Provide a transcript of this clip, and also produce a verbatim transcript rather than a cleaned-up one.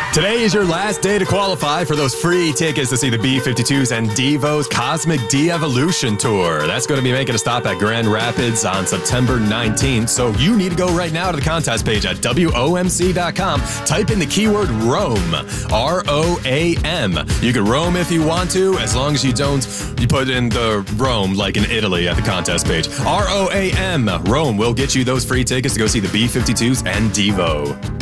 Today is your last day to qualify for those free tickets to see the B fifty-twos and Devo's Cosmic De-Evolution Tour. That's going to be making a stop at Grand Rapids on September nineteenth, so you need to go right now to the contest page at W O M C dot com. Type in the keyword Roam, R O A M. You can roam if you want to, as long as you don't, you put in the Rome like in Italy at the contest page. R O A M, Rome will get you those free tickets to go see the B fifty-twos and Devo.